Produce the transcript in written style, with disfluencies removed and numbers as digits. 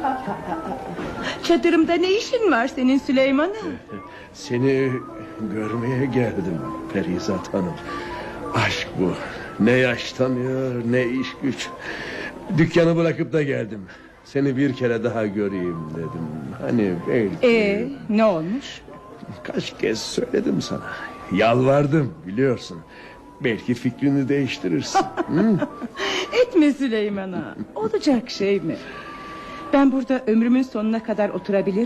Çadırımda ne işin var senin Süleyman'ım? Seni görmeye geldim Perizat Hanım. Aşk bu. Ne yaş tanıyor ne iş güç. Dükkanı bırakıp da geldim. Seni bir kere daha göreyim dedim. Hani belki... Ne olmuş? Kaç kez söyledim sana. Yalvardım biliyorsun. Belki fikrini değiştirirsin. Etme Süleyman'a. Olacak şey mi? Ben burada ömrümün sonuna kadar oturabilir